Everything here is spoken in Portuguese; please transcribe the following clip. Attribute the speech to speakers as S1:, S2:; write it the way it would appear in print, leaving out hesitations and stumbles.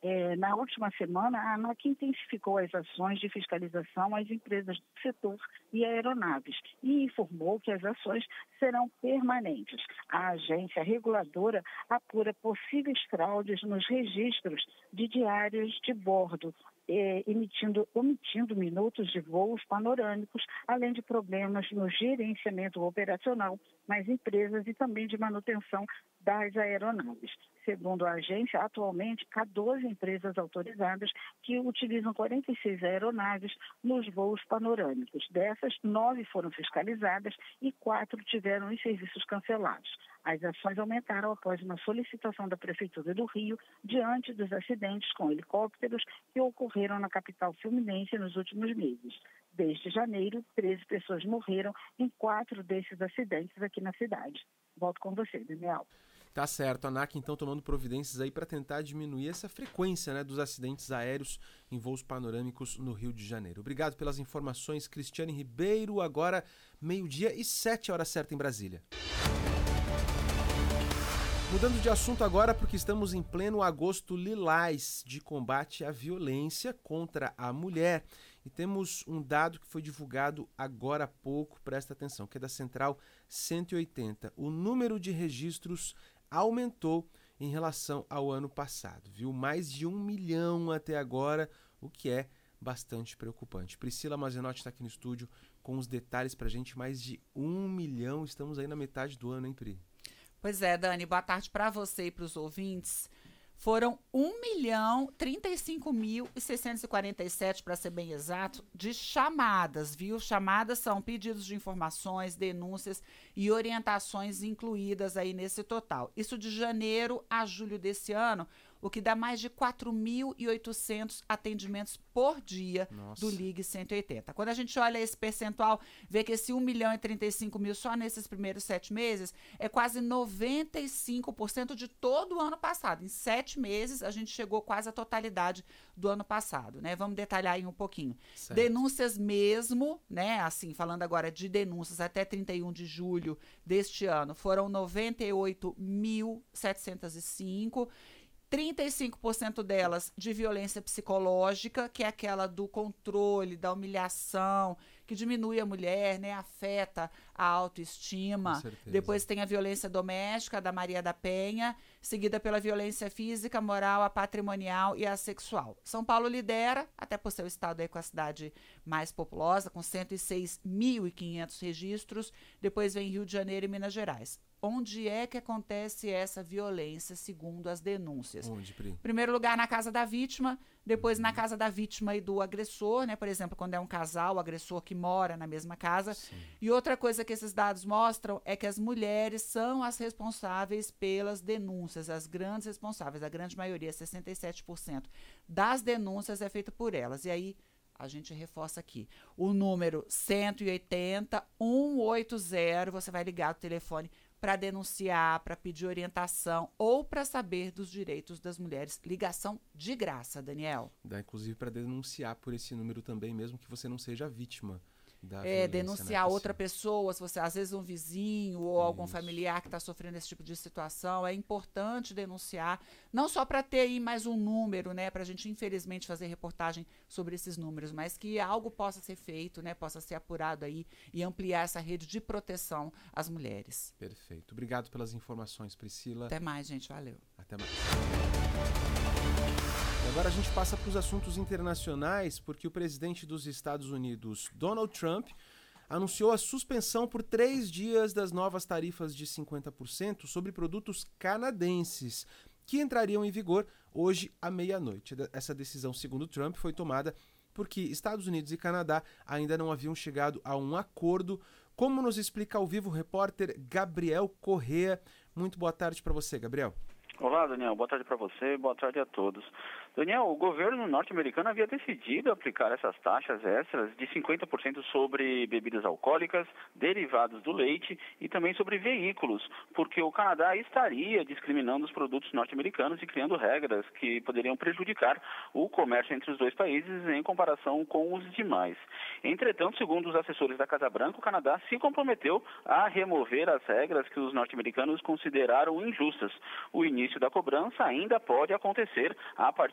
S1: Na última semana, a ANAC intensificou as ações de fiscalização às empresas do setor e aeronaves e informou que as ações serão permanentes. A agência reguladora apura possíveis fraudes nos registros de diários de bordo, omitindo minutos de voos panorâmicos, além de problemas no gerenciamento operacional nas empresas e também de manutenção das aeronaves. Segundo a agência, atualmente há 12 empresas autorizadas que utilizam 46 aeronaves nos voos panorâmicos. Dessas, 9 foram fiscalizadas e 4 tiveram os serviços cancelados. As ações aumentaram após uma solicitação da Prefeitura do Rio diante dos acidentes com helicópteros que ocorreram na capital fluminense nos últimos meses. Desde janeiro, 13 pessoas morreram em 4 desses acidentes aqui na cidade. Volto com você, Daniel.
S2: Tá certo, a ANAC então tomando providências aí para tentar diminuir essa frequência, né, dos acidentes aéreos em voos panorâmicos no Rio de Janeiro. Obrigado pelas informações, Cristiane Ribeiro. Agora 12h07, hora certa em Brasília. Mudando de assunto agora, porque estamos em pleno agosto lilás de combate à violência contra a mulher. E temos um dado que foi divulgado agora há pouco, presta atenção, que é da Central 180. O número de registros aumentou em relação ao ano passado, viu? Mais de 1 milhão até agora, o que é bastante preocupante. Priscila Mazenotti está aqui no estúdio com os detalhes pra gente. Mais de 1 milhão, estamos aí na metade do ano, hein, Pri?
S3: Pois é, Dani, boa tarde para você e para os ouvintes. Foram 1.035.647, para ser bem exato, de chamadas, viu? Chamadas são pedidos de informações, denúncias e orientações incluídas aí nesse total. Isso de janeiro a julho desse ano, o que dá mais de 4.800 atendimentos por dia. Nossa. Do Ligue 180. Quando a gente olha esse percentual, vê que esse 1.035.000 só nesses primeiros 7 meses é quase 95% de todo o ano passado. Em 7 meses, a gente chegou quase à totalidade do ano passado, né? Vamos detalhar aí um pouquinho. Certo. Denúncias mesmo, né? Assim, falando agora de denúncias até 31 de julho deste ano, foram 98.705. 35% delas de violência psicológica, que é aquela do controle, da humilhação, que diminui a mulher, né, afeta a autoestima. Depois tem a violência doméstica, da Maria da Penha, seguida pela violência física, moral, a patrimonial e a sexual. São Paulo lidera, até por ser o estado aí com a cidade mais populosa, com 106.500 registros. Depois vem Rio de Janeiro e Minas Gerais. Onde é que acontece essa violência, segundo as denúncias?
S2: Onde, Pri?
S3: Primeiro lugar, na casa da vítima, depois na casa da vítima e do agressor, né? Por exemplo, quando é um casal, o agressor que mora na mesma casa. Sim. E outra coisa que esses dados mostram é que as mulheres são as responsáveis pelas denúncias, as grandes responsáveis, a grande maioria, 67% das denúncias é feita por elas. E aí, a gente reforça aqui, o número 180 180, você vai ligar o telefone para denunciar, para pedir orientação ou para saber dos direitos das mulheres. Ligação de graça, Daniel.
S2: Dá inclusive para denunciar por esse número também, mesmo que você não seja vítima da violência.
S3: Denunciar outra pessoa, se você, às vezes um vizinho ou algum familiar que está sofrendo esse tipo de situação, é importante denunciar, não só para ter aí mais um número, né, para a gente infelizmente fazer reportagem sobre esses números, mas que algo possa ser feito, né, possa ser apurado aí e ampliar essa rede de proteção às mulheres.
S2: Perfeito. Obrigado pelas informações, Priscila.
S3: Até mais, gente. Valeu.
S2: Até mais. E agora a gente passa para os assuntos internacionais, porque o presidente dos Estados Unidos, Donald Trump, anunciou a suspensão por 3 dias das novas tarifas de 50% sobre produtos canadenses, que entrariam em vigor hoje à meia-noite. Essa decisão, segundo Trump, foi tomada porque Estados Unidos e Canadá ainda não haviam chegado a um acordo. Como nos explica ao vivo o repórter Gabriel Corrêa. Muito boa tarde para você, Gabriel.
S4: Olá, Daniel. Boa tarde para você e boa tarde a todos. Daniel, o governo norte-americano havia decidido aplicar essas taxas extras de 50% sobre bebidas alcoólicas, derivados do leite e também sobre veículos, porque o Canadá estaria discriminando os produtos norte-americanos e criando regras que poderiam prejudicar o comércio entre os dois países em comparação com os demais. Entretanto, segundo os assessores da Casa Branca, o Canadá se comprometeu a remover as regras que os norte-americanos consideraram injustas. O início da cobrança ainda pode acontecer a partir